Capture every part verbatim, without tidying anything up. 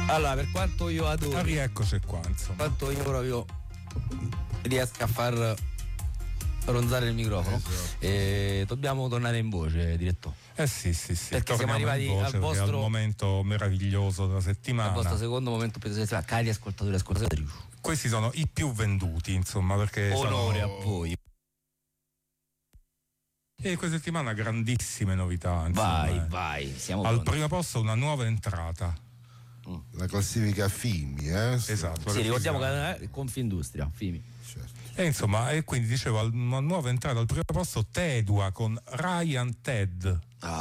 Allora, per quanto io adoro, ah, rieccoci qua, insomma. quanto io proprio riesco a far ronzare il microfono, esatto. E dobbiamo tornare in voce, direttore. Eh sì, sì, sì. Perché siamo arrivati voce, al vostro al momento meraviglioso della settimana. Al vostro secondo momento più della settimana, cari ascoltatori e ascoltatrici. Questi sono i più venduti, insomma, perché onore sono... a voi. E questa settimana grandissime novità, insomma. Vai, vai, siamo al pronti. primo posto una nuova entrata. Mm. La classifica Fimi, eh? Esatto. Sì, ricordiamo che è Confindustria, Fimi. Certo. E insomma, e quindi dicevo, una nuova entrata al primo posto, Tedua con Ryan Ted.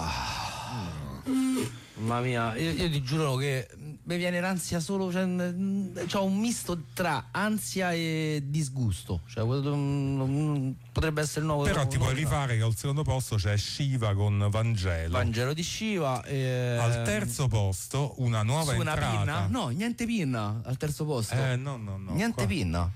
Ah. Mm. Mamma mia, io, io ti giuro che mi viene l'ansia solo, cioè, c'ho un misto tra ansia e disgusto, cioè, potrebbe essere il nuovo. Però nuovo, ti puoi nuovo, rifare che al secondo posto c'è Shiva con Vangelo. Vangelo di Shiva. E... Al terzo posto una nuova su una entrata. pinna? No, niente pinna al terzo posto. Eh, no, no, no. Niente qua. pinna.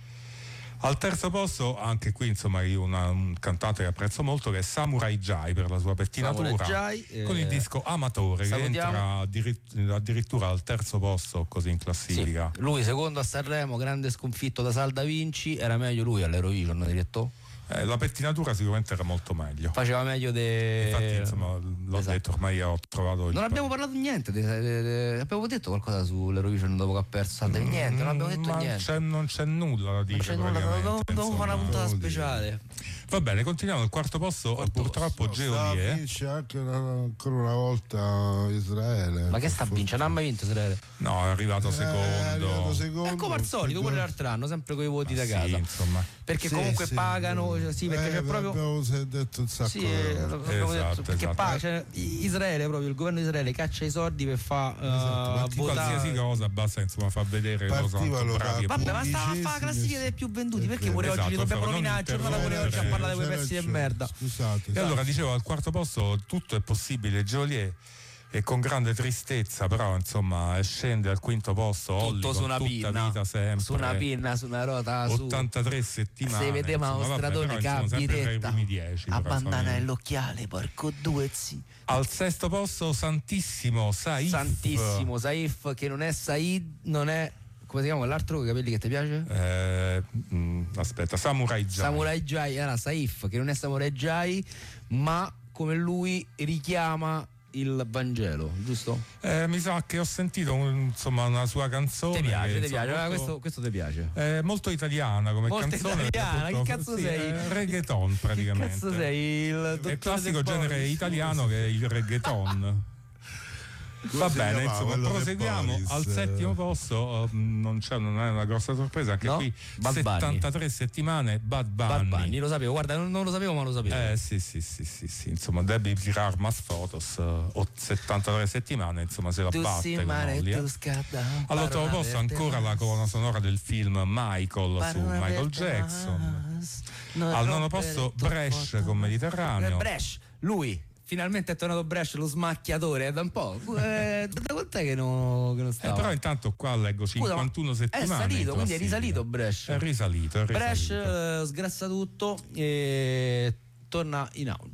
Al terzo posto, anche qui insomma, io una, un cantante che apprezzo molto, che è Samurai Jai per la sua pettinatura, Jai, eh, con il disco Amatore, salutiamo. che entra addir- addirittura al terzo posto così in classifica. Sì, lui secondo a Sanremo, grande sconfitto da Salda Vinci, era meglio lui all'Eurovision, direttore? Eh, la pettinatura sicuramente era molto meglio. Faceva meglio de... Infatti, insomma, l'ho esatto. detto, ormai ho trovato il... Non abbiamo parlato niente, de, de, de, abbiamo detto qualcosa sull'Eurovision dopo che ha perso Salda, mm, niente, non abbiamo detto ma niente. C'è, non c'è nulla da dire. Non c'è nulla, dobbiamo insomma, fare una puntata speciale. Va bene, continuiamo. Al quarto posto, quarto purtroppo Geolier. Vince anche una, ancora una volta Israele. Ma che sta vincendo? Non ha mai vinto Israele? No, è arrivato secondo. È arrivato secondo. È come al solito, pure l'altro anno, sempre con i voti ah, da sì, casa. Insomma. Perché sì, comunque sì, pagano, sì, perché eh, c'è proprio. Abbiamo detto un sacco. Sì, eh, esatto, detto, perché esatto. paga, cioè, Israele, proprio il governo di Israele caccia i soldi per far esatto, uh, votare. Qualsiasi cosa basta insomma far vedere cosa sono bravi. Vabbè, ma stava a fare la classifica dei più venduti, perché pure esatto, oggi li dobbiamo però rovinare, giornata pure oggi a parlare di quei pezzi di merda. Scusate. E allora dicevo, al quarto posto tutto è possibile, Geolier, e con grande tristezza però insomma scende al quinto posto tutto Olli su con una tutta pinna vita sempre, su una pinna, su una rota, ottantatré su. settimane se vedeva insomma, uno stradone vabbè, che ha diretta a bandana e l'occhiale, porco due zi. Al sesto posto Santissimo Saif Santissimo Saif, che non è Said, non è, come si chiama quell'altro con i capelli che ti piace? Eh, mh, aspetta, Samurai Jai. Samurai Jai, era Saif, che non è Samurai Jai, ma come lui richiama il Vangelo, giusto? Eh, mi sa che ho sentito un, insomma una sua canzone. Ti piace, che, ti piace, molto, questo, questo ti piace? È molto italiana come molto canzone. Italiana, tutto, che cazzo sì, sei? È reggaeton praticamente. Che cazzo sei? Il, è il classico genere italiano che è il reggaeton. Va bene, insomma, proseguiamo al settimo posto. Non c'è, non è una grossa sorpresa, anche no? qui Bad settantatré Bunny. settimane Bad Bunny. Bad Bunny, lo sapevo, guarda, non, non lo sapevo, ma lo sapevo. Eh sì, sì, sì, sì, sì. Insomma, devi tirar mas fotos, uh, settantatré settimane, insomma, se la tu batte con Olli, eh. All'ottavo posto ancora la colonna sonora del film Michael su Michael Jackson. Al nono posto Bresh con Mediterraneo. Bresh, lui finalmente è tornato Bresh, lo smacchiatore, è da un po'. Eh, da quant'è che non, che non stava? Eh, però intanto qua leggo cinquantuno Scusa, settimane. È salito, quindi è risalito Bresh. È risalito, è risalito. Bresh eh, sgrassa tutto e torna in auge.